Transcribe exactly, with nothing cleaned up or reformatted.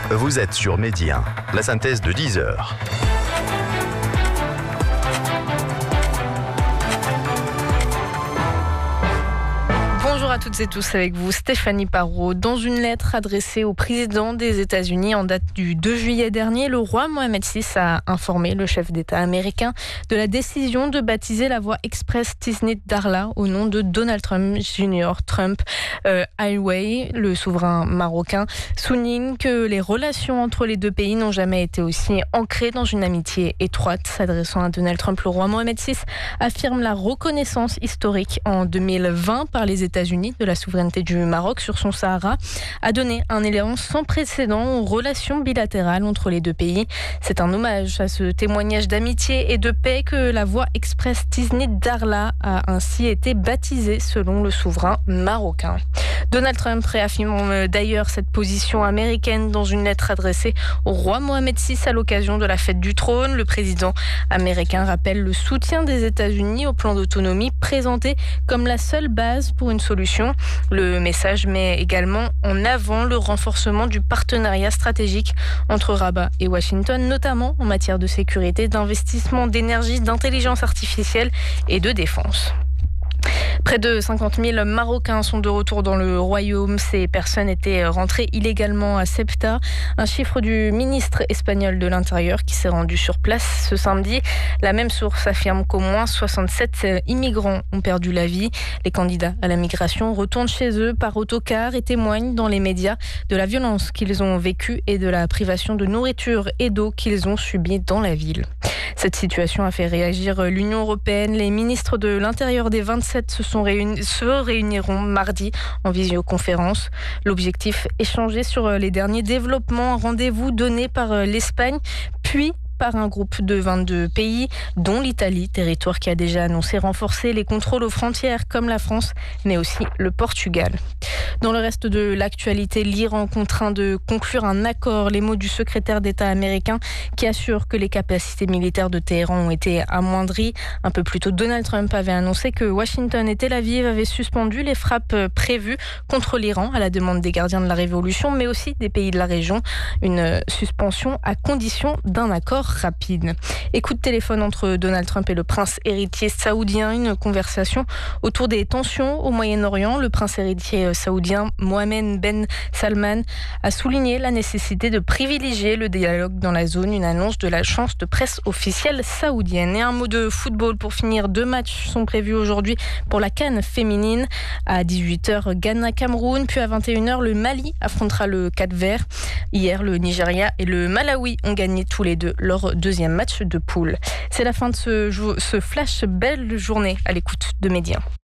Vous êtes sur Medi un, la synthèse de dix heures. Bonjour à toutes et tous, avec vous Stéphanie Parot. Dans une lettre adressée au président des États-Unis en date du deux juillet dernier, le roi Mohammed six a informé le chef d'État américain de la décision de baptiser la voie express Tisnit-Darla au nom de Donald Trump junior Trump euh, Highway. Le souverain marocain souligne que les relations entre les deux pays n'ont jamais été aussi ancrées dans une amitié étroite. S'adressant à Donald Trump, le roi Mohammed six affirme la reconnaissance historique en deux mille vingt par les États-Unis de la souveraineté du Maroc sur son Sahara, a donné un élan sans précédent aux relations bilatérales entre les deux pays. C'est un hommage à ce témoignage d'amitié et de paix que la voie express Tisnit-Darla a ainsi été baptisée selon le souverain marocain. Donald Trump réaffirme d'ailleurs cette position américaine dans une lettre adressée au roi Mohammed six à l'occasion de la fête du trône. Le président américain rappelle le soutien des États-Unis au plan d'autonomie présenté comme la seule base pour une solution. Le message met également en avant le renforcement du partenariat stratégique entre Rabat et Washington, notamment en matière de sécurité, d'investissement, d'énergie, d'intelligence artificielle et de défense. Près de cinquante mille Marocains sont de retour dans le royaume. Ces personnes étaient rentrées illégalement à Ceuta. Un chiffre du ministre espagnol de l'Intérieur qui s'est rendu sur place ce samedi. La même source affirme qu'au moins soixante-sept immigrants ont perdu la vie. Les candidats à la migration retournent chez eux par autocar et témoignent dans les médias de la violence qu'ils ont vécue et de la privation de nourriture et d'eau qu'ils ont subie dans la ville. Cette situation a fait réagir l'Union européenne. Les ministres de l'Intérieur des vingt-sept se, sont réunis, se réuniront mardi en visioconférence. L'objectif, échanger sur les derniers développements, un rendez-vous donné par l'Espagne, puis par un groupe de vingt-deux pays, dont l'Italie, territoire qui a déjà annoncé renforcer les contrôles aux frontières comme la France, mais aussi le Portugal. Dans le reste de l'actualité, l'Iran contraint de conclure un accord. Les mots du secrétaire d'État américain qui assure que les capacités militaires de Téhéran ont été amoindries. Un peu plus tôt, Donald Trump avait annoncé que Washington et Tel Aviv avaient suspendu les frappes prévues contre l'Iran à la demande des gardiens de la révolution, mais aussi des pays de la région. Une suspension à condition d'un accord rapide. Écoute de téléphone entre Donald Trump et le prince héritier saoudien, une conversation autour des tensions au Moyen-Orient. Le prince héritier saoudien Mohammed Ben Salman a souligné la nécessité de privilégier le dialogue dans la zone, une annonce de l'agence de presse officielle saoudienne. Et un mot de football pour finir, deux matchs sont prévus aujourd'hui pour la CAN féminine. À dix-huit heures, Ghana-Cameroun, puis à vingt et une heures, le Mali affrontera le Cap-Vert. Hier, le Nigeria et le Malawi ont gagné tous les deux leur deuxième match de poule. C'est la fin de ce, ce flash. Belle journée à l'écoute de Medi un.